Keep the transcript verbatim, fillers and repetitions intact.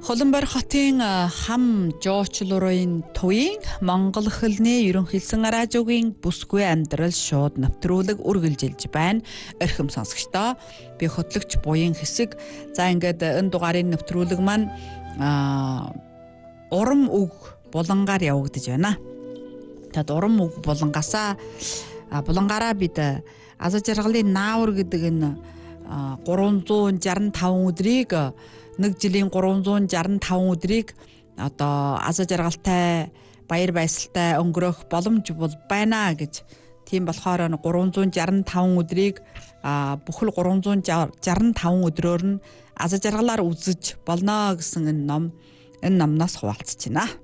Холбомбор хотын хам жоочлуурын төвийн Монгол хэлний ерөнхийлсөн радиогийн бүсгүй амьдрал шууд навтруулаг үргэлжилж байна. Орхим сонсогчдоо би хөтлөгч буян хэсэг. За ингээд энэ дугаарын навтруулаг маань урам үг булангаар явагдаж байна. Тэгэд урам үг булангасаа булангаараа бид аза жаргалын наавар гэдэг энэ гурван зуун шаран таван өдрийг нэг жилийн гурван зуун шаран таван өдрийг одоо аза жаргалтай баяр баясгалтай өнгөрөх боломж бол байна гэж. Тийм болохоор гурван зуун шаран таван өдрийг бүхэл гурван зуун шаран таван өдрөөр нь аза жаргалаар үзэж болно гэсэн энэ ном энэ номноос хуваалцж байна.